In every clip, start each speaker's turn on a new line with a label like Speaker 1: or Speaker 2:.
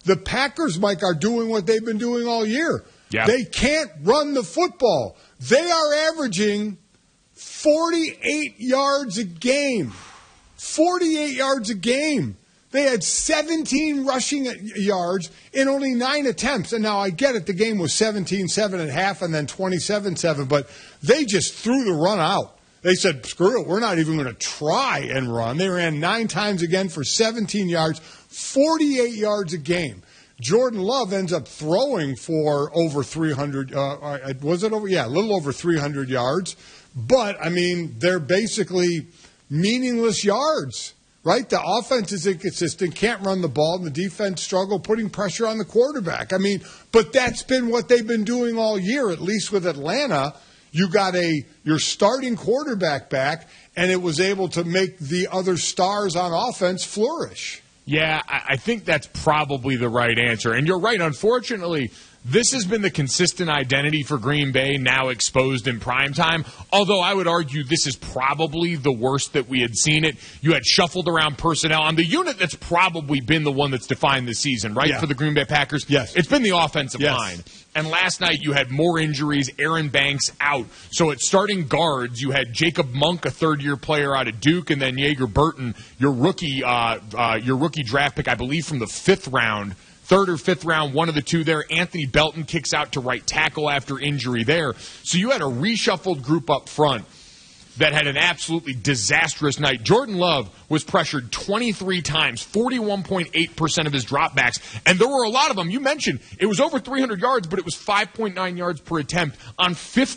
Speaker 1: the Packers, Mike, are doing what they've been doing all year.
Speaker 2: Yeah.
Speaker 1: They can't run the football. They are averaging 48 yards a game. 48 yards a game. They had 17 rushing yards in only 9 attempts. And now I get it, the game was 17-7 at half and then 27-7, but they just threw the run out. They said, screw it, we're not even going to try and run. They ran 9 times again for 17 yards, 48 yards a game. Jordan Love ends up throwing for over 300, was it over? Yeah, a little over 300 yards. But, I mean, they're basically meaningless yards, right? The offense is inconsistent, can't run the ball, and the defense struggle putting pressure on the quarterback. I mean, but that's been what they've been doing all year, at least with Atlanta. You got your starting quarterback back, and it was able to make the other stars on offense flourish.
Speaker 2: Yeah, I think that's probably the right answer. And you're right, unfortunately, this has been the consistent identity for Green Bay, now exposed in primetime, although I would argue this is probably the worst that we had seen it. You had shuffled around personnel on the unit that's probably been the one that's defined this season, right, for the Green Bay Packers?
Speaker 1: Yes.
Speaker 2: It's been the offensive line. And last night you had more injuries, Aaron Banks out. So at starting guards, you had Jacob Monk, a third-year player out of Duke, and then Yeager Burton, your rookie draft pick, I believe, from the 5th round. 3rd or 5th round, one of the two there. Anthony Belton kicks out to right tackle after injury there. So you had a reshuffled group up front that had an absolutely disastrous night. Jordan Love was pressured 23 times, 41.8% of his dropbacks. And there were a lot of them. You mentioned it was over 300 yards, but it was 5.9 yards per attempt on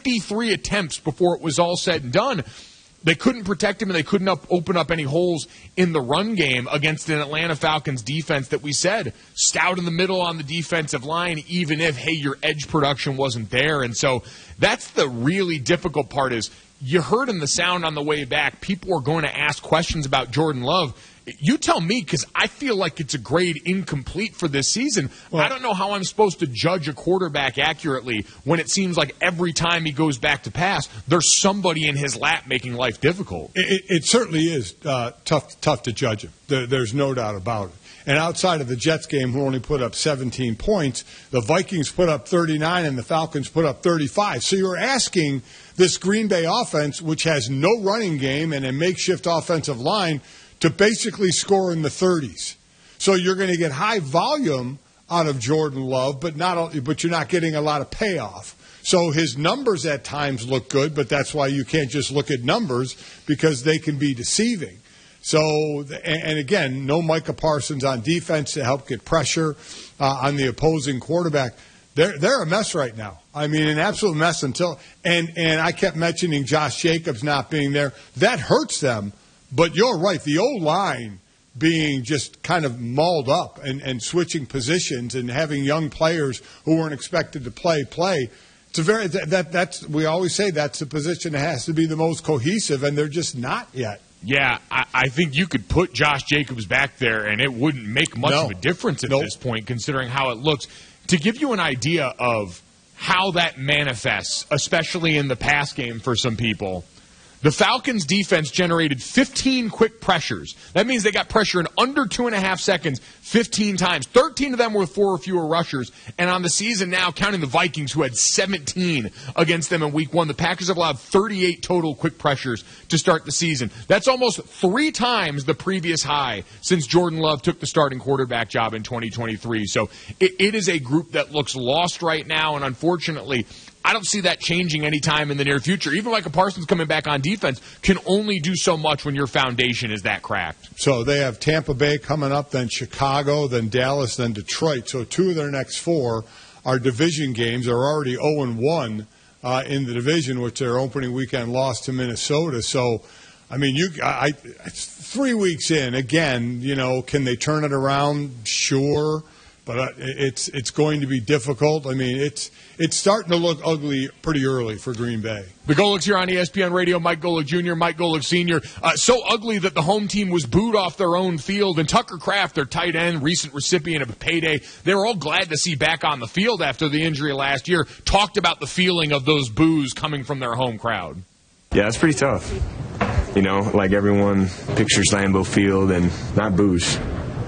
Speaker 2: 53 attempts before it was all said and done. They couldn't protect him, and they couldn't open up any holes in the run game against an Atlanta Falcons defense that we said stout in the middle on the defensive line, even if, hey, your edge production wasn't there. And so that's the really difficult part is you heard in the sound on the way back, people are going to ask questions about Jordan Love. You tell me, because I feel like it's a grade incomplete for this season. Well, I don't know how I'm supposed to judge a quarterback accurately when it seems like every time he goes back to pass, there's somebody in his lap making life difficult.
Speaker 1: It certainly is tough to judge him. There's no doubt about it. And outside of the Jets game, who only put up 17 points, the Vikings put up 39 and the Falcons put up 35. So you're asking this Green Bay offense, which has no running game and a makeshift offensive line, to basically score in the 30s. So you're going to get high volume out of Jordan Love, but you're not getting a lot of payoff. So his numbers at times look good, but that's why you can't just look at numbers because they can be deceiving. So, and again, no Micah Parsons on defense to help get pressure on the opposing quarterback. They're a mess right now. I mean, an absolute mess until and I kept mentioning Josh Jacobs not being there. That hurts them. But you're right, the O-line being just kind of mauled up and switching positions and having young players who weren't expected to play. It's that's we always say that's the position that has to be the most cohesive, and they're just not yet.
Speaker 2: Yeah, I think you could put Josh Jacobs back there, and it wouldn't make much of a difference at this point, considering how it looks. To give you an idea of how that manifests, especially in the pass game for some people, the Falcons' defense generated 15 quick pressures. That means they got pressure in under 2.5 seconds 15 times. 13 of them were 4 or fewer rushers. And on the season now, counting the Vikings, who had 17 against them in Week 1, the Packers have allowed 38 total quick pressures to start the season. That's almost 3 times the previous high since Jordan Love took the starting quarterback job in 2023. So it is a group that looks lost right now, and unfortunately, I don't see that changing anytime in the near future. Even Micah Parsons coming back on defense can only do so much when your foundation is that cracked.
Speaker 1: So they have Tampa Bay coming up, then Chicago, then Dallas, then Detroit. So 2 of their next 4 are division games. They're already 0-1 in the division, which their opening weekend loss to Minnesota. So, I mean, it's 3 weeks in. Again, can they turn it around? Sure. But it's going to be difficult. I mean, it's starting to look ugly pretty early for Green Bay.
Speaker 2: The Golics here on ESPN Radio. Mike Golic Jr., Mike Golic Sr. So ugly that the home team was booed off their own field. And Tucker Kraft, their tight end, recent recipient of a payday, they were all glad to see back on the field after the injury last year. Talked about the feeling of those boos coming from their home crowd.
Speaker 3: Yeah, it's pretty tough. Like everyone pictures Lambeau Field and not boos.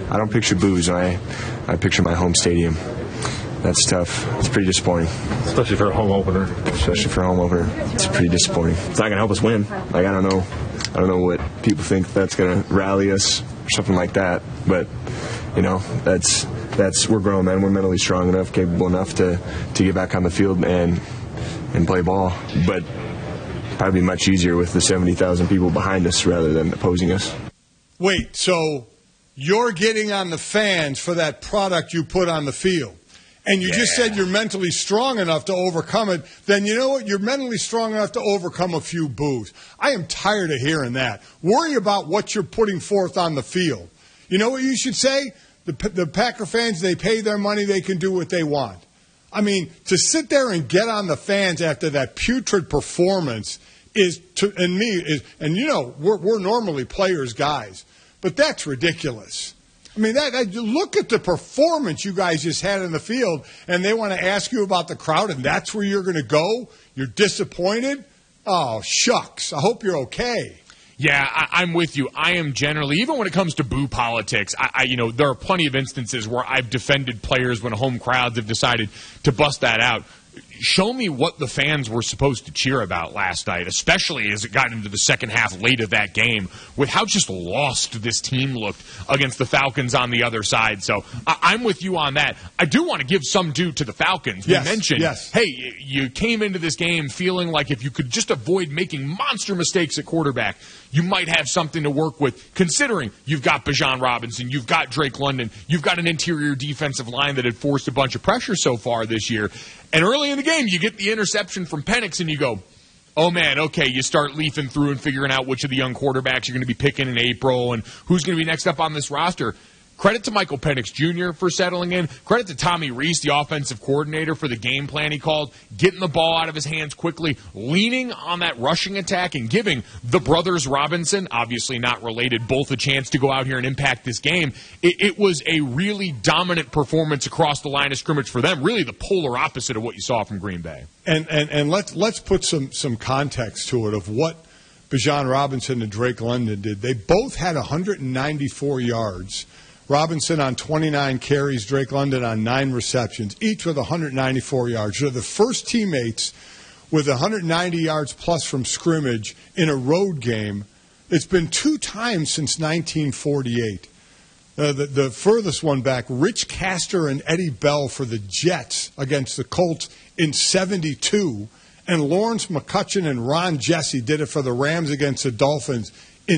Speaker 3: I don't picture booze. I picture my home stadium. That's tough. It's pretty disappointing.
Speaker 4: Especially for a home opener.
Speaker 3: Especially for a home opener. It's pretty disappointing. It's not going to help us win. Like, I don't know what people think that's going to rally us or something like that. But, you know, that's we're grown men. We're mentally strong enough, capable enough to get back on the field and play ball. But probably much easier with the 70,000 people behind us rather than opposing us.
Speaker 1: Wait, so you're getting on the fans for that product you put on the field. And you just said you're mentally strong enough to overcome it. Then you know what? You're mentally strong enough to overcome a few boos. I am tired of hearing that. Worry about what you're putting forth on the field. You know what you should say? The Packer fans, they pay their money. They can do what they want. I mean, to sit there and get on the fans after that putrid performance and you know, we're normally players, guys, but that's ridiculous. I mean, look at the performance you guys just had in the field, and they want to ask you about the crowd, and that's where you're going to go? You're disappointed? Oh, shucks. I hope you're okay.
Speaker 2: Yeah, I'm with you. I am generally, even when it comes to boo politics, you know, there are plenty of instances where I've defended players when home crowds have decided to bust that out. Show me what the fans were supposed to cheer about last night, especially as it got into the second half late of that game, with how just lost this team looked against the Falcons on the other side. So I'm with you on that. I do want to give some due to the Falcons.
Speaker 1: Yes,
Speaker 2: we mentioned,
Speaker 1: yes.
Speaker 2: Hey, you came into this game feeling like if you could just avoid making monster mistakes at quarterback, you might have something to work with, considering you've got Bijan Robinson, you've got Drake London, you've got an interior defensive line that had forced a bunch of pressure so far this year. And early in the game, you get the interception from Penix, and you go, oh, man, okay, you start leafing through and figuring out which of the young quarterbacks you're going to be picking in April and who's going to be next up on this roster. Credit to Michael Penix Jr. for settling in. Credit to Tommy Rees, the offensive coordinator, for the game plan he called, getting the ball out of his hands quickly, leaning on that rushing attack and giving the brothers Robinson, obviously not related, both a chance to go out here and impact this game. It was a really dominant performance across the line of scrimmage for them, really the polar opposite of what you saw from Green Bay.
Speaker 1: And let's put some context to it of what Bijan Robinson and Drake London did. They both had 194 yards. Robinson on 29 carries, Drake London on 9 receptions, each with 194 yards. They're the first teammates with 190 yards plus from scrimmage in a road game. It's been 2 times since 1948. The furthest one back, Rich Castor and Eddie Bell for the Jets against the Colts in 72, and Lawrence McCutcheon and Ron Jesse did it for the Rams against the Dolphins in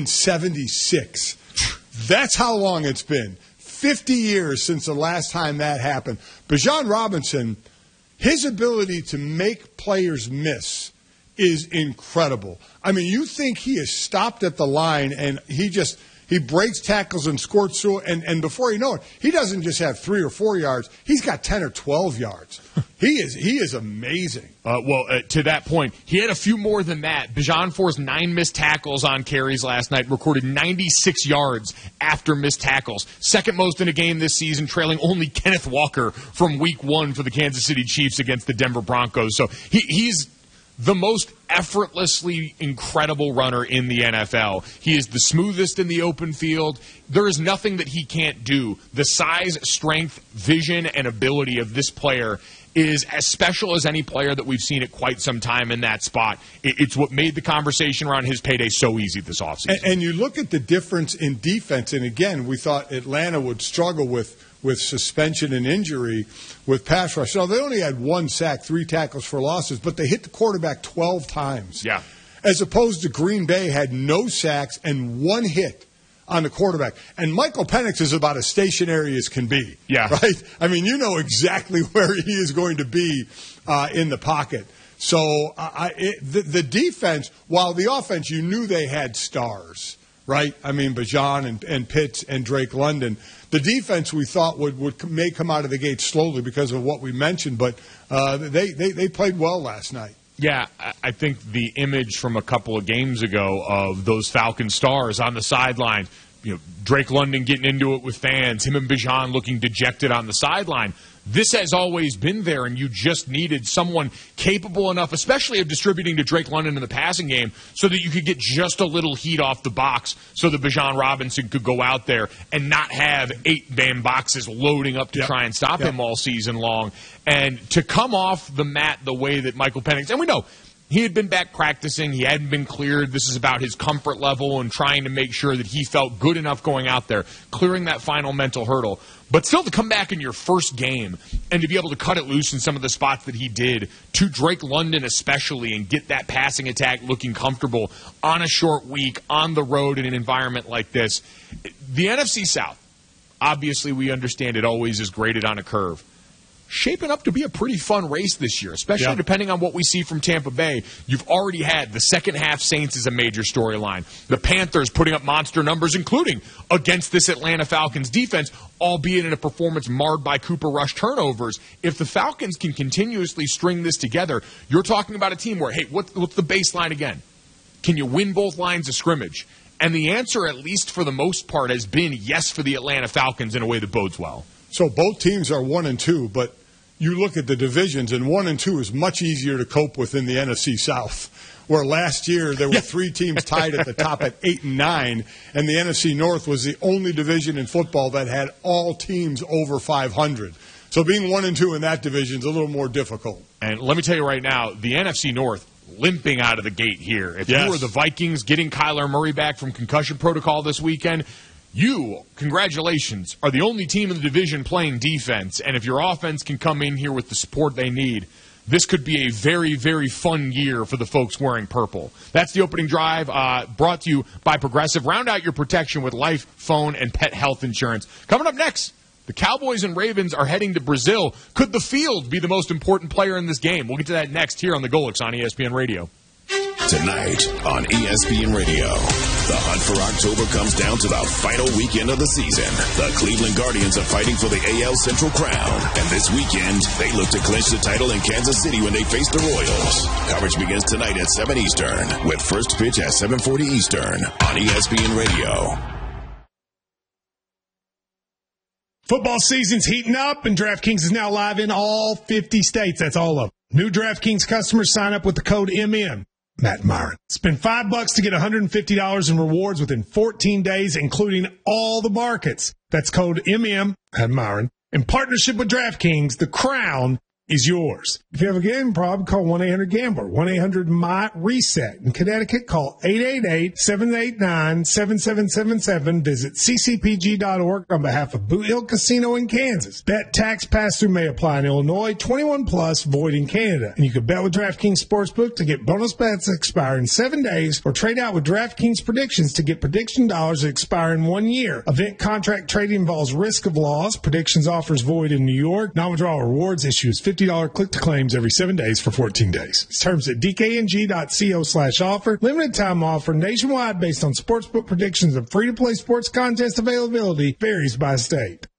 Speaker 1: 76. That's how long it's been. 50 years since the last time that happened. Bijan Robinson, his ability to make players miss is incredible. I mean, you think he is stopped at the line and he breaks tackles and squirts through, and before you know it, he doesn't just have 3 or 4 yards. He's got 10 or 12 yards. He is amazing.
Speaker 2: To that point, he had a few more than that. Bijan forced 9 missed tackles on carries last night, recorded 96 yards after missed tackles. Second most in a game this season, trailing only Kenneth Walker from Week 1 for the Kansas City Chiefs against the Denver Broncos. So he's the most effortlessly incredible runner in the NFL. He is the smoothest in the open field. There is nothing that he can't do. The size, strength, vision, and ability of this player is as special as any player that we've seen at quite some time in that spot. It's what made the conversation around his payday so easy this offseason.
Speaker 1: And you look at the difference in defense, and again, we thought Atlanta would struggle with suspension and injury with pass rush. So they only had 1 sack, 3 tackles for losses, but they hit the quarterback 12 times.
Speaker 2: Yeah.
Speaker 1: As opposed to Green Bay had no sacks and 1 hit on the quarterback. And Michael Penix is about as stationary as can be.
Speaker 2: Yeah.
Speaker 1: Right? I mean, you know exactly where he is going to be in the pocket. So the defense, while the offense, you knew they had stars, right? I mean, Bijan and Pitts and Drake London. The defense we thought may come out of the gate slowly because of what we mentioned, but they played well last night.
Speaker 2: Yeah, I think the image from a couple of games ago of those Falcon stars on the sideline, you know, Drake London getting into it with fans, him and Bijan looking dejected on the sideline, this has always been there, and you just needed someone capable enough, especially of distributing to Drake London in the passing game, so that you could get just a little heat off the box so that Bijan Robinson could go out there and not have 8 damn boxes loading up to try and stop him all season long. And to come off the mat the way that Michael Penix, and we know he had been back practicing. He hadn't been cleared. This is about his comfort level and trying to make sure that he felt good enough going out there, clearing that final mental hurdle. But still to come back in your first game and to be able to cut it loose in some of the spots that he did, to Drake London especially, and get that passing attack looking comfortable on a short week, on the road in an environment like this. The NFC South, obviously we understand it always is graded on a curve. Shaping up to be a pretty fun race this year, especially depending on what we see from Tampa Bay. You've already had the second half Saints as a major storyline. The Panthers putting up monster numbers, including against this Atlanta Falcons defense, albeit in a performance marred by Cooper Rush turnovers. If the Falcons can continuously string this together, you're talking about a team where, hey, what's the baseline again? Can you win both lines of scrimmage? And the answer, at least for the most part, has been yes for the Atlanta Falcons in a way that bodes well.
Speaker 1: So both teams are 1-2, but you look at the divisions, and 1 and 2 is much easier to cope with in the NFC South, where last year there were 3 teams tied at the top at 8 and 9, and the NFC North was the only division in football that had all teams over 500. So being 1 and 2 in that division is a little more difficult.
Speaker 2: And let me tell you right now, the NFC North limping out of the gate here. If you were the Vikings getting Kyler Murray back from concussion protocol this weekend, you, congratulations, are the only team in the division playing defense. And if your offense can come in here with the support they need, this could be a very, very fun year for the folks wearing purple. That's the opening drive brought to you by Progressive. Round out your protection with life, phone, and pet health insurance. Coming up next, the Cowboys and Ravens are heading to Brazil. Could the field be the most important player in this game? We'll get to that next here on the Golix on ESPN Radio.
Speaker 4: Tonight on ESPN Radio, the hunt for October comes down to the final weekend of the season. The Cleveland Guardians are fighting for the AL Central crown, and this weekend, they look to clinch the title in Kansas City when they face the Royals. Coverage begins tonight at 7 Eastern, with first pitch at 7:40 Eastern on ESPN Radio.
Speaker 5: Football season's heating up, and DraftKings is now live in all 50 states. That's all of them. New DraftKings customers sign up with the code MM. Matt Myron. Spend $5 to get $150 in rewards within 14 days, including all the markets. That's code MM, Matt Myron. In partnership with DraftKings, the crown is yours. If you have a gambling problem, call 1-800-GAMBLER, 1-800-MY-RESET. In Connecticut, call 888-789-7777. Visit ccpg.org on behalf of Boot Hill Casino in Kansas. Bet tax pass-through may apply in Illinois, 21 plus, void in Canada. And you can bet with DraftKings Sportsbook to get bonus bets that expire in 7 days, or trade out with DraftKings Predictions to get prediction dollars that expire in 1 year. Event contract trading involves risk of loss. Predictions offers void in New York. Non-withdrawal rewards issues $50 click-to-claims every 7 days for 14 days. Terms at dkng.co/offer. Limited time offer nationwide based on sportsbook predictions and free-to-play sports contest availability varies by state.